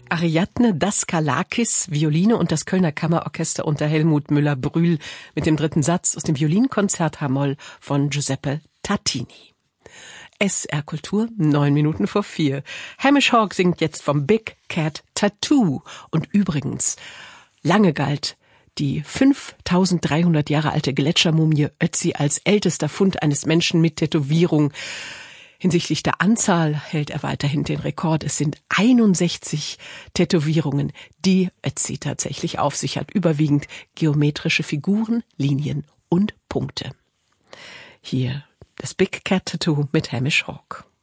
Ariadne Daskalakis, Violine und das Kölner Kammerorchester unter Helmut Müller-Brühl mit dem dritten Satz aus dem Violinkonzert H-Moll von Giuseppe Tartini. SR Kultur, 4:09. Hamish Hawk singt jetzt vom Big Cat Tattoo. Und übrigens, lange galt die 5300 Jahre alte Gletschermumie Ötzi als ältester Fund eines Menschen mit Tätowierung. Hinsichtlich der Anzahl hält er weiterhin den Rekord. Es sind 61 Tätowierungen, die Ötzi tatsächlich auf sich hat. Überwiegend geometrische Figuren, Linien und Punkte. Hier das Big Cat Tattoo mit Hamish Hawk.